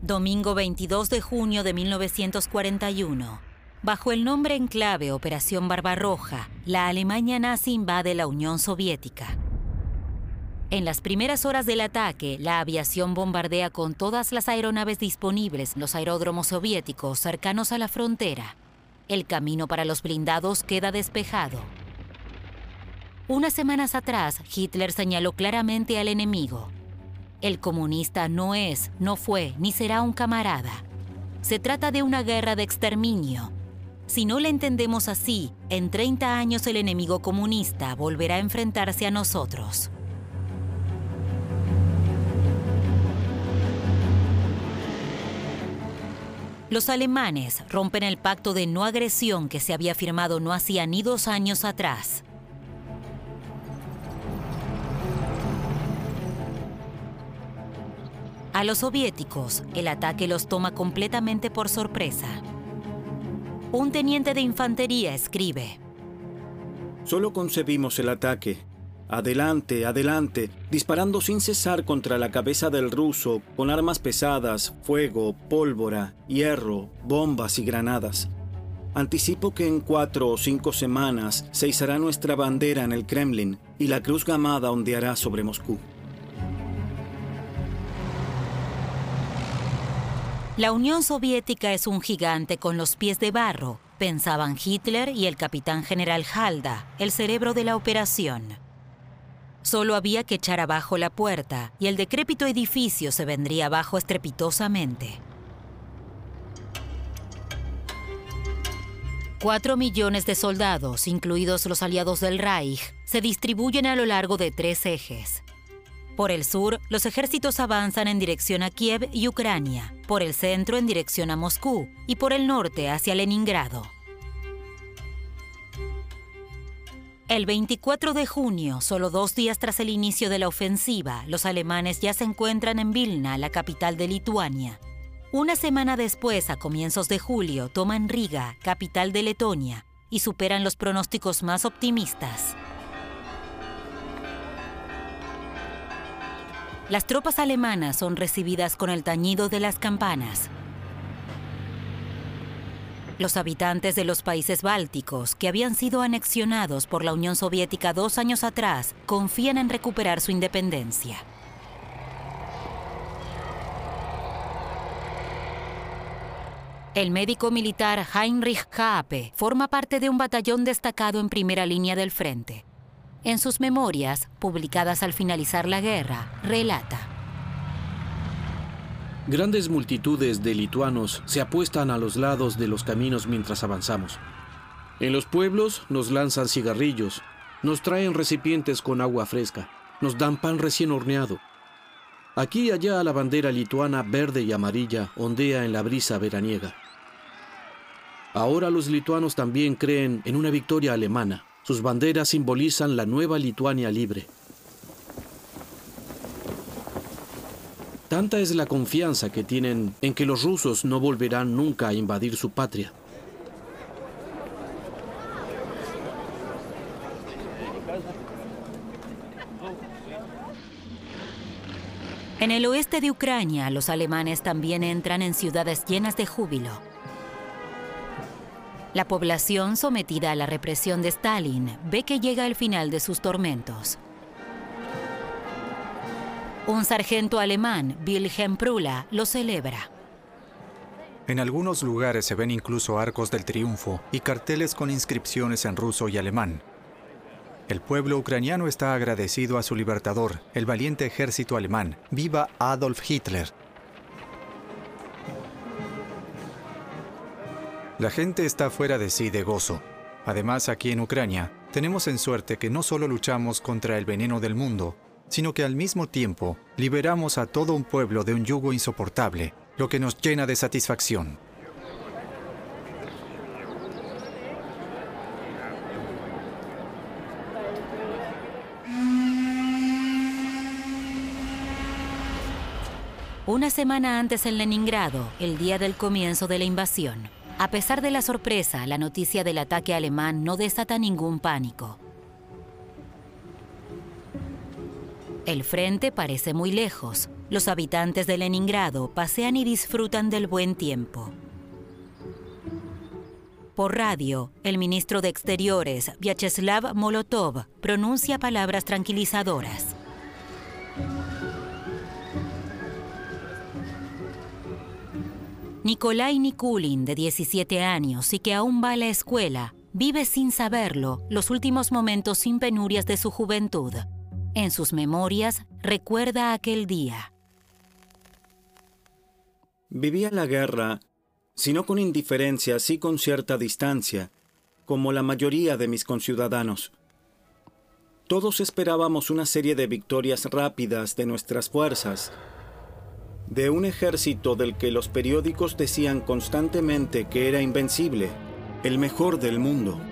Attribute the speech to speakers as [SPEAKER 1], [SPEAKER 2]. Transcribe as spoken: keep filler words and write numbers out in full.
[SPEAKER 1] Domingo veintidós de junio de mil novecientos cuarenta y uno. Bajo el nombre en clave Operación Barbarroja, la Alemania nazi invade la Unión Soviética. En las primeras horas del ataque, la aviación bombardea con todas las aeronaves disponibles los aeródromos soviéticos cercanos a la frontera. El camino para los blindados queda despejado. Unas semanas atrás, Hitler señaló claramente al enemigo. El comunista no es, no fue, ni será un camarada. Se trata de una guerra de exterminio. Si no la entendemos así, en treinta años el enemigo comunista volverá a enfrentarse a nosotros. Los alemanes rompen el pacto de no agresión que se había firmado no hacía ni dos años atrás. A los soviéticos, el ataque los toma completamente por sorpresa. Un teniente de infantería escribe:
[SPEAKER 2] Solo concebimos el ataque. Adelante, adelante, disparando sin cesar contra la cabeza del ruso con armas pesadas, fuego, pólvora, hierro, bombas y granadas. Anticipo que en cuatro o cinco semanas se izará nuestra bandera en el Kremlin y la cruz gamada ondeará sobre Moscú.
[SPEAKER 1] La Unión Soviética es un gigante con los pies de barro, pensaban Hitler y el capitán general Halder, el cerebro de la operación. Solo había que echar abajo la puerta y el decrépito edificio se vendría abajo estrepitosamente. Cuatro millones de soldados, incluidos los aliados del Reich, se distribuyen a lo largo de tres ejes. Por el sur, los ejércitos avanzan en dirección a Kiev y Ucrania, por el centro en dirección a Moscú y por el norte hacia Leningrado. El veinticuatro de junio, solo dos días tras el inicio de la ofensiva, los alemanes ya se encuentran en Vilna, la capital de Lituania. Una semana después, a comienzos de julio, toman Riga, capital de Letonia, y superan los pronósticos más optimistas. Las tropas alemanas son recibidas con el tañido de las campanas. Los habitantes de los países bálticos, que habían sido anexionados por la Unión Soviética dos años atrás, confían en recuperar su independencia. El médico militar Heinrich Kaape forma parte de un batallón destacado en primera línea del frente. En sus memorias, publicadas al finalizar la guerra, relata:
[SPEAKER 3] Grandes multitudes de lituanos se apuestan a los lados de los caminos mientras avanzamos. En los pueblos nos lanzan cigarrillos, nos traen recipientes con agua fresca, nos dan pan recién horneado. Aquí y allá la bandera lituana verde y amarilla ondea en la brisa veraniega. Ahora los lituanos también creen en una victoria alemana. Sus banderas simbolizan la nueva Lituania libre. Tanta es la confianza que tienen en que los rusos no volverán nunca a invadir su patria.
[SPEAKER 1] En el oeste de Ucrania, los alemanes también entran en ciudades llenas de júbilo. La población, sometida a la represión de Stalin, ve que llega el final de sus tormentos. Un sargento alemán, Wilhelm Prula, lo celebra.
[SPEAKER 4] En algunos lugares se ven incluso arcos del triunfo y carteles con inscripciones en ruso y alemán. El pueblo ucraniano está agradecido a su libertador, el valiente ejército alemán. ¡Viva Adolf Hitler! La gente está fuera de sí de gozo. Además, aquí en Ucrania, tenemos en suerte que no solo luchamos contra el veneno del mundo, sino que al mismo tiempo liberamos a todo un pueblo de un yugo insoportable, lo que nos llena de satisfacción.
[SPEAKER 1] Una semana antes en Leningrado, el día del comienzo de la invasión. A pesar de la sorpresa, la noticia del ataque alemán no desata ningún pánico. El frente parece muy lejos. Los habitantes de Leningrado pasean y disfrutan del buen tiempo. Por radio, el ministro de Exteriores, Vyacheslav Molotov, pronuncia palabras tranquilizadoras. Nikolai Nikulin, de diecisiete años y que aún va a la escuela, vive sin saberlo los últimos momentos sin penurias de su juventud. En sus memorias recuerda aquel día.
[SPEAKER 2] Vivía la guerra, si no con indiferencia, sí con cierta distancia, como la mayoría de mis conciudadanos. Todos esperábamos una serie de victorias rápidas de nuestras fuerzas, de un ejército del que los periódicos decían constantemente que era invencible, el mejor del mundo.